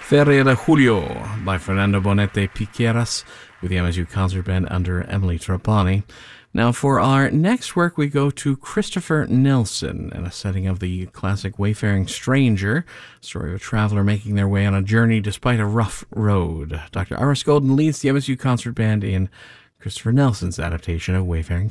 Feria de Julio by Fernando Bonete Piqueras with the MSU Concert Band under Emily Trapani. Now, for our next work, we go to Christopher Nelson in a setting of the classic Wayfaring Stranger, story of a traveler making their way on a journey despite a rough road. Dr. Iris Golden leads the MSU Concert Band in Christopher Nelson's adaptation of Wayfaring